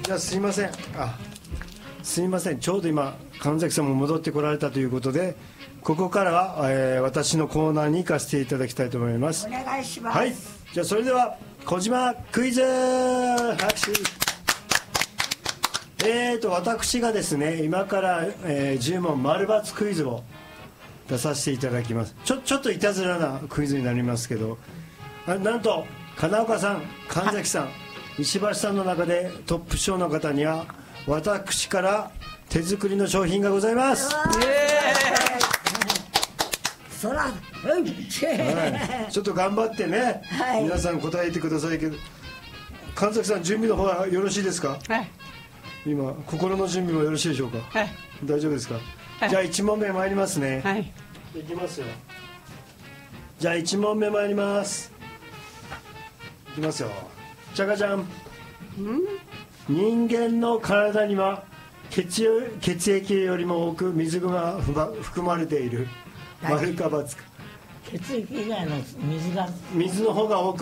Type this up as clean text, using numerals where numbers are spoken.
じゃあすいません。すいません。ちょうど今神崎さんも戻ってこられたということで、ここからは、私のコーナーに行かせていただきたいと思います。 お願いします。 はい。じゃあそれでは小島クイズ拍手。私がですね今から、10問丸×クイズを出させていただきます。ちょっといたずらなクイズになりますけど、なんと金岡さん、神崎さん、石橋さんの中でトップ賞の方には私から手作りの商品がございます。 そら、 ちょっと頑張ってね、 はい、 皆さん答えてくださいけど、神崎さん準備の方はよろしいですか？ はい。 今心の準備もよろしいでしょうか？ はい。 大丈夫ですか？ はい、 じゃあ1問目参りますね。 はい。 いきますよ。じゃあ1問目参ります。いきますよ。じゃがじゃん。人間の体には血液よりも多く水が含まれている。丸か×か。 血液以外の水が水の方が多